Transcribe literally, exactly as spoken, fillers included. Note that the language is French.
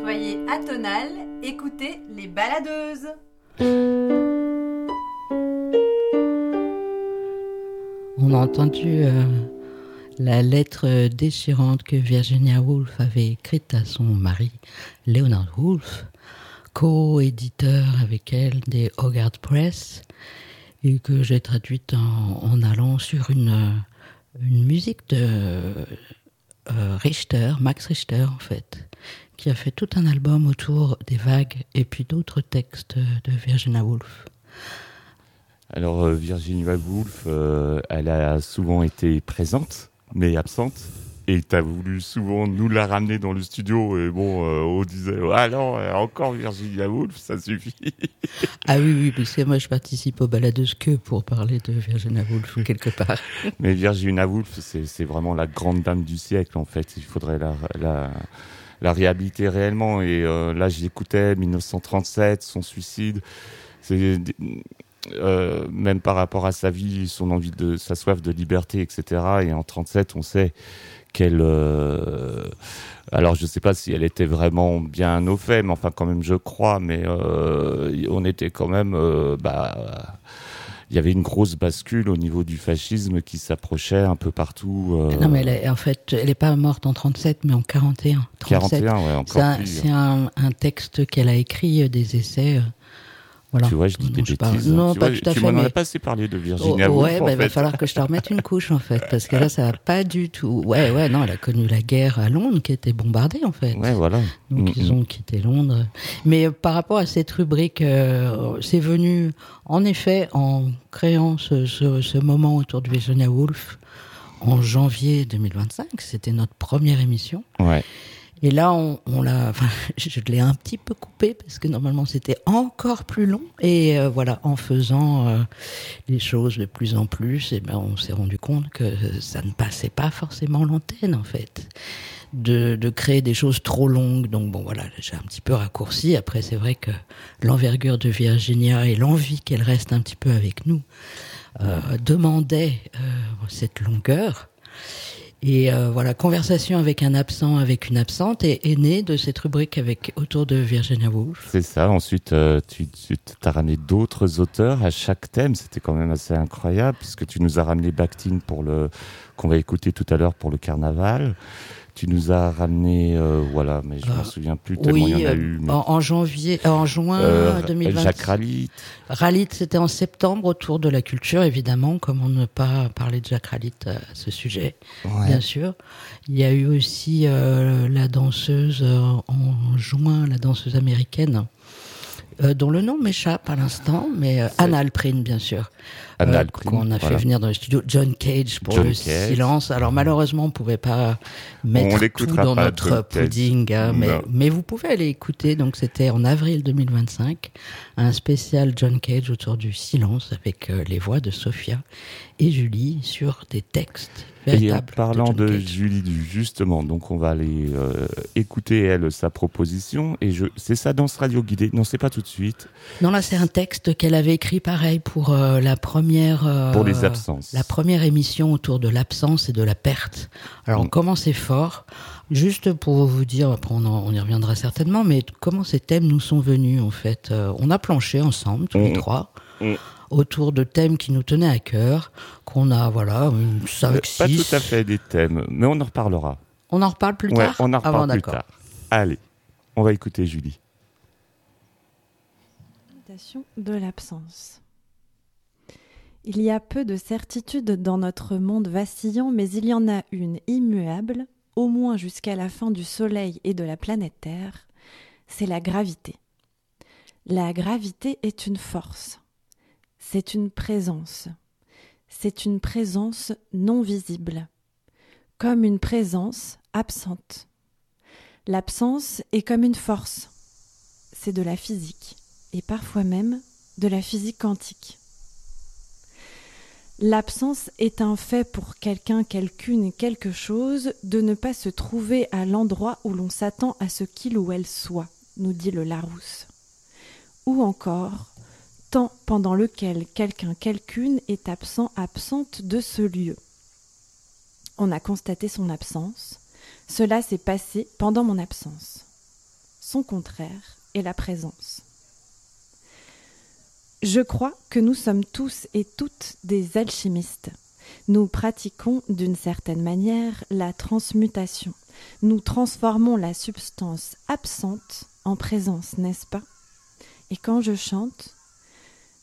Soyez atonales, écoutez les baladeuses. On a entendu euh, la lettre déchirante que Virginia Woolf avait écrite à son mari, Leonard Woolf, co-éditeur avec elle des Hogarth Press, et que j'ai traduite en, en allant sur une, une musique de euh, Richter, Max Richter en fait, qui a fait tout un album autour des vagues et puis d'autres textes de Virginia Woolf. Alors euh, Virginia Woolf, euh, elle a souvent été présente, mais absente. Et tu as voulu souvent nous la ramener dans le studio. Et bon, euh, on disait, ah non, encore Virginia Woolf, ça suffit. Ah oui, oui, parce que moi je participe aux baladeuses que pour parler de Virginia Woolf, quelque part. Mais Virginia Woolf, c'est, c'est vraiment la grande dame du siècle, en fait. Il faudrait la, la, la réhabiliter réellement. Et euh, là, j'écoutais dix-neuf cent trente-sept, son suicide. C'est... Euh, même par rapport à sa vie, son envie de, sa soif de liberté, et cetera. Et en trente-sept, on sait qu'elle... Euh, alors, je ne sais pas si elle était vraiment bien au fait, mais enfin, quand même, je crois. Mais euh, on était quand même... Euh, bah, il y avait une grosse bascule au niveau du fascisme qui s'approchait un peu partout. Euh... Non, mais elle est, en fait, elle n'est pas morte en trente-sept, mais en quarante et un. quarante et un, ouais, encore c'est un, plus. C'est un, un texte qu'elle a écrit, des essais... Voilà. Tu vois, je dis des bêtises. Non, tu pas vois, tout à tu fait. m'en mais... as pas assez parlé de Virginia oh, Woolf. Ouais, bah, il va falloir que je te remette une couche, en fait. Parce que là, ça va pas du tout. Ouais, ouais, non, elle a connu la guerre à Londres, qui était bombardée, en fait. Ouais, voilà. Donc, mmh, ils ont quitté Londres. Mais euh, par rapport à cette rubrique, euh, c'est venu, en effet, en créant ce, ce, ce moment autour de Virginia Woolf, en janvier deux mille vingt-cinq. C'était notre première émission. Ouais. Et là, on, on l'a, enfin, je l'ai un petit peu coupé parce que normalement c'était encore plus long. Et euh, voilà, en faisant euh, les choses de plus en plus, et ben, on s'est rendu compte que ça ne passait pas forcément l'antenne en fait, de, de créer des choses trop longues. Donc bon, voilà, j'ai un petit peu raccourci. Après, c'est vrai que l'envergure de Virginia et l'envie qu'elle reste un petit peu avec nous euh, demandaient euh, cette longueur. Et euh, voilà, conversation avec un absent, avec une absente, est, est née de cette rubrique avec autour de Virginia Woolf. C'est ça. Ensuite, euh, tu, tu as ramené d'autres auteurs à chaque thème. C'était quand même assez incroyable, puisque tu nous as ramené Bakhtin pour le qu'on va écouter tout à l'heure pour le carnaval. Tu nous as ramené, euh, voilà, mais je euh, m'en souviens plus tellement oui, il y en a eu. Mais... En, en janvier, en juin euh, deux mille vingt. Jacques Ralite. Ralite, c'était en septembre autour de la culture, évidemment. Comment ne pas parler de Jacques Ralite à ce sujet, ouais. Bien sûr. Il y a eu aussi euh, la danseuse euh, en juin, la danseuse américaine. Euh, dont le nom m'échappe à l'instant, mais euh, Anna Alprin, bien sûr. Anna euh, Alprin, qu'on a voilà. fait venir dans le studio. John Cage pour John le Cage. silence. Alors malheureusement, on ne pouvait pas mettre tout dans pas notre John pudding, hein, mais, mais vous pouvez aller écouter. Donc c'était en avril deux mille vingt-cinq, un spécial John Cage autour du silence avec euh, les voix de Sophia et Julie sur des textes véritables. Et en parlant de, de Julie, justement, donc on va aller euh, écouter elle sa proposition. Et je, c'est sa danse radio guidée. Non, c'est pas tout de suite. Non, là c'est un texte qu'elle avait écrit pareil pour euh, la première euh, pour les absences. La première émission autour de l'absence et de la perte. Alors, mmh. comment c'est fort. Juste pour vous dire, après on, en, on y reviendra certainement, mais comment ces thèmes nous sont venus en fait. Euh, on a planché ensemble, tous mmh. les trois. Mmh. Autour de thèmes qui nous tenaient à cœur, qu'on a, voilà, cinq, six... Pas tout à fait des thèmes, mais on en reparlera. On en reparle plus ouais, tard on en reparle ah bon, plus d'accord. tard. Allez, on va écouter Julie. Méditation de l'absence. Il y a peu de certitudes dans notre monde vacillant, mais il y en a une immuable, au moins jusqu'à la fin du Soleil et de la planète Terre, c'est la gravité. La gravité est une force. C'est une présence. C'est une présence non visible, comme une présence absente. L'absence est comme une force. C'est de la physique, et parfois même de la physique quantique. L'absence est un fait pour quelqu'un, quelqu'une, quelque chose, de ne pas se trouver à l'endroit où l'on s'attend à ce qu'il ou elle soit, nous dit le Larousse. Ou encore, temps pendant lequel quelqu'un, quelqu'une est absent, absente de ce lieu. On a constaté son absence. Cela s'est passé pendant mon absence. son contraire est la présence. Je crois que nous sommes tous et toutes des alchimistes. Nous pratiquons d'une certaine manière la transmutation. Nous transformons la substance absente en présence, n'est-ce pas ? Et quand je chante,